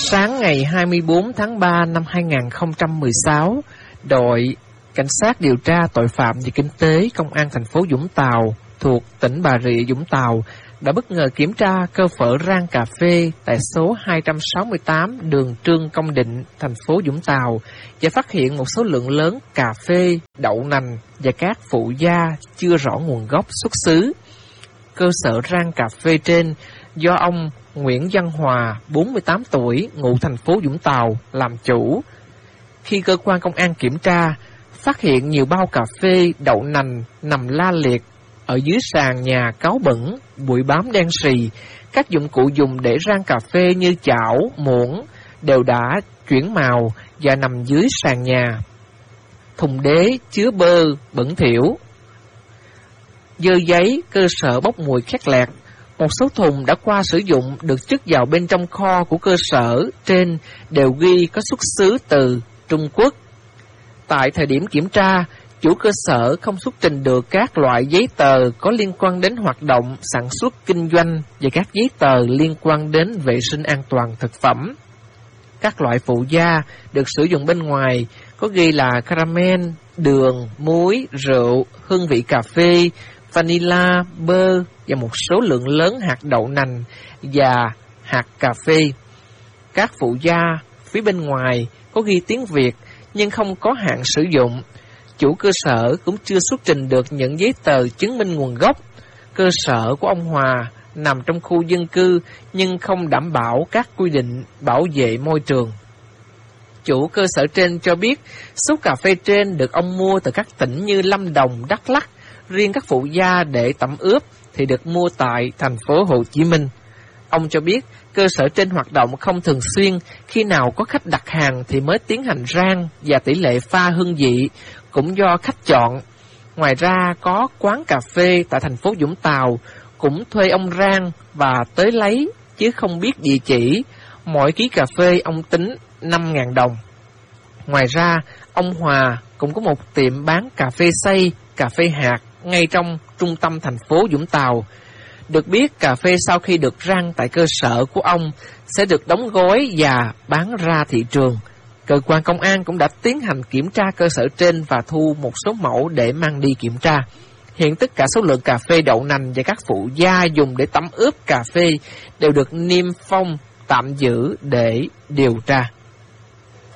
Sáng ngày 24 tháng 3 năm 2016, đội Cảnh sát điều tra tội phạm về kinh tế Công an thành phố Vũng Tàu thuộc tỉnh Bà Rịa Vũng Tàu đã bất ngờ kiểm tra cơ sở rang cà phê tại số 268 đường Trương Công Định, thành phố Vũng Tàu và phát hiện một số lượng lớn cà phê, đậu nành và các phụ gia chưa rõ nguồn gốc xuất xứ. Cơ sở rang cà phê trên do ông Nguyễn Văn Hòa, 48 tuổi, ngụ thành phố Vũng Tàu, làm chủ. Khi cơ quan công an kiểm tra, phát hiện nhiều bao cà phê, đậu nành nằm la liệt ở dưới sàn nhà cáu bẩn, bụi bám đen sì. Các dụng cụ dùng để rang cà phê như chảo, muỗng đều đã chuyển màu và nằm dưới sàn nhà. Thùng đế chứa bơ bẩn thỉu, dơ giấy, cơ sở bốc mùi khét lẹt. Một số thùng đã qua sử dụng được chất vào bên trong kho của cơ sở trên đều ghi có xuất xứ từ Trung Quốc. Tại thời điểm kiểm tra, chủ cơ sở không xuất trình được các loại giấy tờ có liên quan đến hoạt động sản xuất kinh doanh và các giấy tờ liên quan đến vệ sinh an toàn thực phẩm. Các loại phụ gia được sử dụng bên ngoài có ghi là caramel, đường, muối, rượu, hương vị cà phê, vanilla, bơ và một số lượng lớn hạt đậu nành và hạt cà phê. Các phụ gia phía bên ngoài có ghi tiếng Việt nhưng không có hạn sử dụng. Chủ cơ sở cũng chưa xuất trình được những giấy tờ chứng minh nguồn gốc. Cơ sở của ông Hòa nằm trong khu dân cư nhưng không đảm bảo các quy định bảo vệ môi trường. Chủ cơ sở trên cho biết số cà phê trên được ông mua từ các tỉnh như Lâm Đồng, Đắk Lắk. Riêng các phụ gia để tẩm ướp thì được mua tại thành phố Hồ Chí Minh. Ông cho biết cơ sở trên hoạt động không thường xuyên, khi nào có khách đặt hàng thì mới tiến hành rang và tỷ lệ pha hương vị cũng do khách chọn. Ngoài ra có quán cà phê tại thành phố Vũng Tàu cũng thuê ông rang và tới lấy chứ không biết địa chỉ. Mỗi ký cà phê ông tính 5.000 đồng. Ngoài ra, ông Hòa cũng có một tiệm bán cà phê xay, cà phê hạt ngay trong trung tâm thành phố Vũng Tàu. Được biết, cà phê sau khi được rang tại cơ sở của ông sẽ được đóng gói và bán ra thị trường. Cơ quan công an cũng đã tiến hành kiểm tra cơ sở trên và thu một số mẫu để mang đi kiểm tra. Hiện tất cả số lượng cà phê, đậu nành và các phụ gia dùng để tẩm ướp cà phê đều được niêm phong tạm giữ để điều tra.